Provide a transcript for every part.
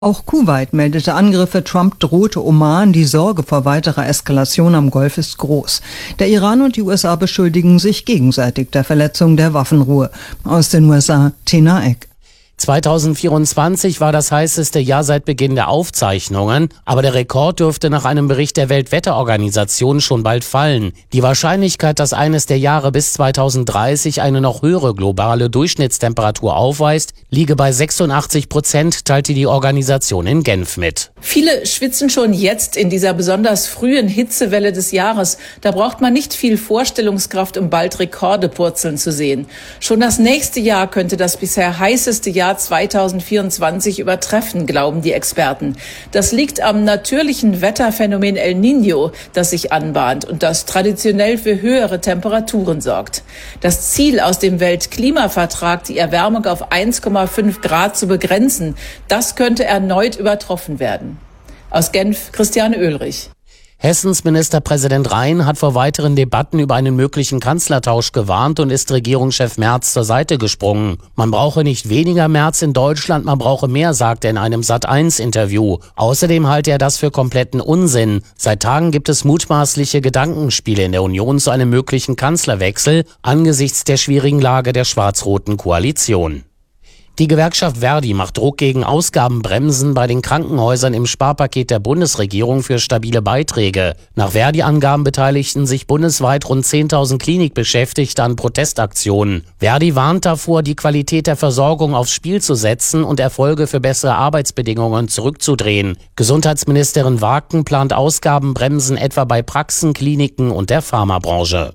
Auch Kuwait meldete Angriffe, Trump drohte Oman, die Sorge vor weiterer Eskalation am Golf ist groß. Der Iran und die USA beschuldigen sich gegenseitig der Verletzung der Waffenruhe. Aus den USA, Tina Eck. 2024 war das heißeste Jahr seit Beginn der Aufzeichnungen, aber der Rekord dürfte nach einem Bericht der Weltwetterorganisation schon bald fallen. Die Wahrscheinlichkeit, dass eines der Jahre bis 2030 eine noch höhere globale Durchschnittstemperatur aufweist, liege bei 86%, teilte die Organisation in Genf mit. Viele schwitzen schon jetzt in dieser besonders frühen Hitzewelle des Jahres. Da braucht man nicht viel Vorstellungskraft, um bald Rekorde purzeln zu sehen. Schon das nächste Jahr könnte das bisher heißeste Jahr 2024 übertreffen, glauben die Experten. Das liegt am natürlichen Wetterphänomen El Niño, das sich anbahnt und das traditionell für höhere Temperaturen sorgt. Das Ziel aus dem Weltklimavertrag, die Erwärmung auf 1,5 Grad zu begrenzen, das könnte erneut übertroffen werden. Aus Genf, Christiane Oehlrich. Hessens Ministerpräsident Rhein hat vor weiteren Debatten über einen möglichen Kanzlertausch gewarnt und ist Regierungschef Merz zur Seite gesprungen. Man brauche nicht weniger Merz in Deutschland, man brauche mehr, sagt er in einem Sat.1-Interview. Außerdem halte er das für kompletten Unsinn. Seit Tagen gibt es mutmaßliche Gedankenspiele in der Union zu einem möglichen Kanzlerwechsel angesichts der schwierigen Lage der schwarz-roten Koalition. Die Gewerkschaft Verdi macht Druck gegen Ausgabenbremsen bei den Krankenhäusern im Sparpaket der Bundesregierung für stabile Beiträge. Nach Verdi-Angaben beteiligten sich bundesweit rund 10.000 Klinikbeschäftigte an Protestaktionen. Verdi warnt davor, die Qualität der Versorgung aufs Spiel zu setzen und Erfolge für bessere Arbeitsbedingungen zurückzudrehen. Gesundheitsministerin Wagen plant Ausgabenbremsen etwa bei Praxen, Kliniken und der Pharmabranche.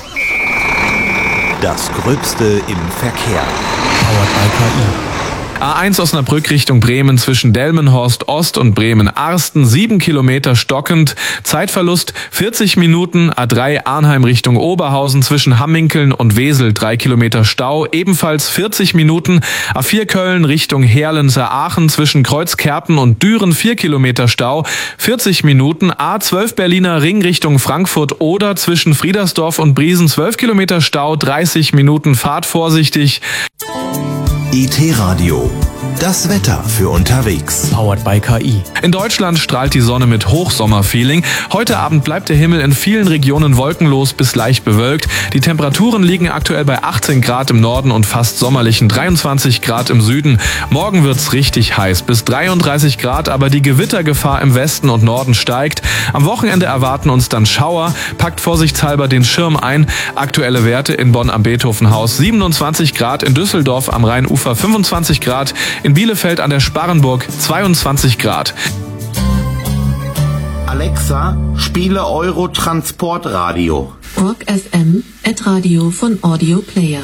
Das Gröbste im Verkehr. Powered by KI. A1 Osnabrück Richtung Bremen zwischen Delmenhorst Ost und Bremen-Arsten, 7 Kilometer stockend. Zeitverlust 40 Minuten. A3 Arnheim Richtung Oberhausen zwischen Hamminkeln und Wesel, 3 Kilometer Stau, ebenfalls 40 Minuten. A4 Köln Richtung Herlenser-Aachen zwischen Kreuzkerpen und Düren, 4 Kilometer Stau, 40 Minuten. A12 Berliner Ring Richtung Frankfurt-Oder zwischen Friedersdorf und Briesen, 12 Kilometer Stau, 30 Minuten. Fahrt vorsichtig. IT-Radio. Das Wetter für unterwegs. Powered by KI. In Deutschland strahlt die Sonne mit Hochsommerfeeling. Heute Abend bleibt der Himmel in vielen Regionen wolkenlos bis leicht bewölkt. Die Temperaturen liegen aktuell bei 18 Grad im Norden und fast sommerlichen 23 Grad im Süden. Morgen wird's richtig heiß, bis 33 Grad, aber die Gewittergefahr im Westen und Norden steigt. Am Wochenende erwarten uns dann Schauer. Packt vorsichtshalber den Schirm ein. Aktuelle Werte in Bonn am Beethovenhaus 27 Grad, in Düsseldorf am Rheinufer 25 Grad, in Bielefeld an der Sparrenburg 22 Grad. Alexa, spiele Euro-Transport-Radio. Rock FM, Radio von Audio Player.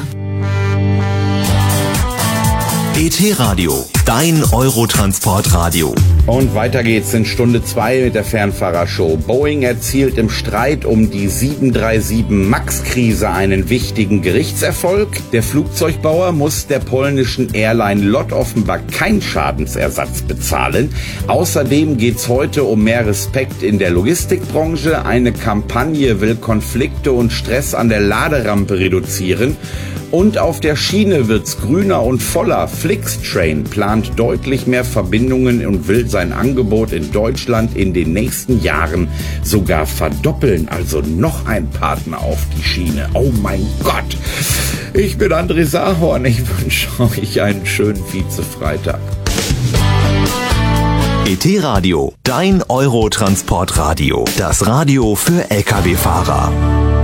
ET-Radio, dein Eurotransport-Radio. Und weiter geht's in Stunde 2 mit der Fernfahrershow. Boeing erzielt im Streit um die 737 MAX-Krise einen wichtigen Gerichtserfolg. Der Flugzeugbauer muss der polnischen Airline LOT offenbar keinen Schadensersatz bezahlen. Außerdem geht's heute um mehr Respekt in der Logistikbranche. Eine Kampagne will Konflikte und Stress an der Laderampe reduzieren. Und auf der Schiene wird's grüner und voller. Flixtrain plant deutlich mehr Verbindungen und will sein Angebot in Deutschland in den nächsten Jahren sogar verdoppeln. Also noch ein Partner auf die Schiene. Oh mein Gott! Ich bin André Sahorn. Ich wünsche euch einen schönen Vize-Freitag. ET-Radio, dein Eurotransport-Radio. Das Radio für Lkw-Fahrer.